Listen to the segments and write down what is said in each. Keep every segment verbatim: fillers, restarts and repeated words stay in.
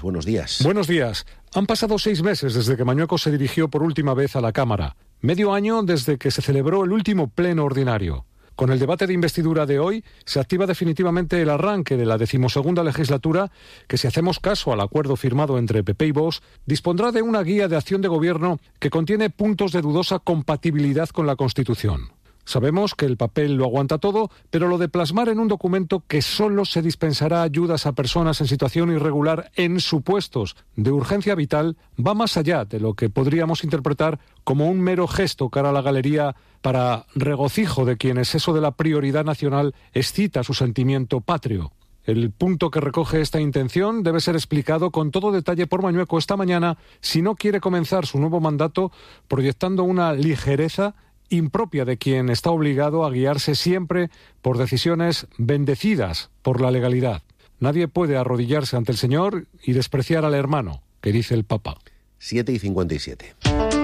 buenos días. Buenos días. Han pasado seis meses desde que Mañueco se dirigió por última vez a la Cámara. Medio año desde que se celebró el último pleno ordinario. Con el debate de investidura de hoy, se activa definitivamente el arranque de la decimosegunda legislatura, que, si hacemos caso al acuerdo firmado entre P P y Vox, dispondrá de una guía de acción de gobierno que contiene puntos de dudosa compatibilidad con la Constitución. Sabemos que el papel lo aguanta todo, pero lo de plasmar en un documento que solo se dispensará ayudas a personas en situación irregular en supuestos de urgencia vital va más allá de lo que podríamos interpretar como un mero gesto cara a la galería para regocijo de quienes eso de la prioridad nacional excita su sentimiento patrio. El punto que recoge esta intención debe ser explicado con todo detalle por Mañueco esta mañana si no quiere comenzar su nuevo mandato proyectando una ligereza impropia de quien está obligado a guiarse siempre por decisiones bendecidas por la legalidad. Nadie puede arrodillarse ante el Señor y despreciar al hermano, que dice el Papa. siete y cincuenta y siete.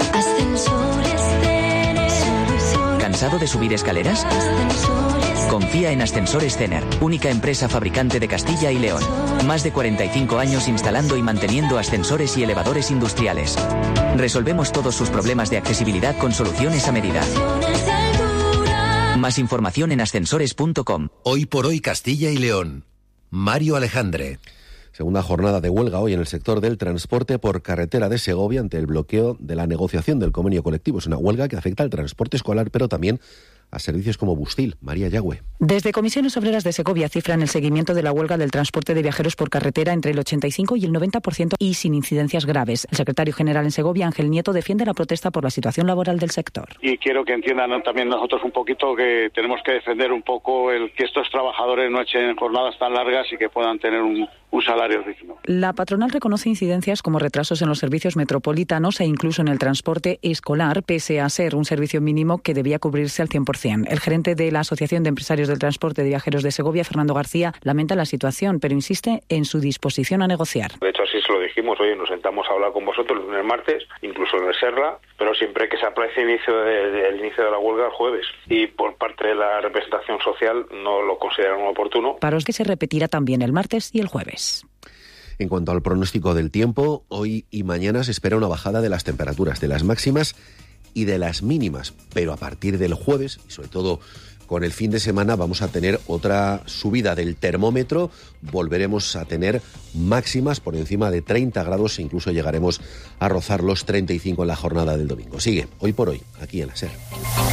¿Cansado de subir escaleras? Confía en Ascensores Cener, única empresa fabricante de Castilla y León. Más de cuarenta y cinco años instalando y manteniendo ascensores y elevadores industriales. Resolvemos todos sus problemas de accesibilidad con soluciones a medida. Más información en ascensores punto com. Hoy por hoy Castilla y León. Mario Alejandre. Segunda jornada de huelga hoy en el sector del transporte por carretera de Segovia ante el bloqueo de la negociación del convenio colectivo. Es una huelga que afecta al transporte escolar, pero también a servicios como Bustil. María Yagüe. Desde Comisiones Obreras de Segovia cifran el seguimiento de la huelga del transporte de viajeros por carretera entre el ochenta y cinco y el noventa por ciento y sin incidencias graves. El secretario general en Segovia, Ángel Nieto, defiende la protesta por la situación laboral del sector. Y quiero que entiendan también nosotros un poquito que tenemos que defender un poco el que estos trabajadores no echen jornadas tan largas y que puedan tener un, un salario digno. La patronal reconoce incidencias como retrasos en los servicios metropolitanos e incluso en el transporte escolar, pese a ser un servicio mínimo que debía cubrirse al cien por ciento. El gerente de la Asociación de Empresarios del Transporte de Viajeros de Segovia, Fernando García, lamenta la situación, pero insiste en su disposición a negociar. De hecho, así se lo dijimos, oye, nos sentamos a hablar con vosotros el lunes, martes, incluso el de Serra, pero siempre que se aplace el inicio de, de, el inicio de la huelga el jueves. Y por parte de la representación social no lo consideraron oportuno. Paros que se repetirá también el martes y el jueves. En cuanto al pronóstico del tiempo, hoy y mañana se espera una bajada de las temperaturas, de las máximas y de las mínimas, pero a partir del jueves, y sobre todo con el fin de semana, vamos a tener otra subida del termómetro, volveremos a tener máximas por encima de treinta grados e incluso llegaremos a rozar los treinta y cinco en la jornada del domingo. Sigue, hoy por hoy, aquí en la SER.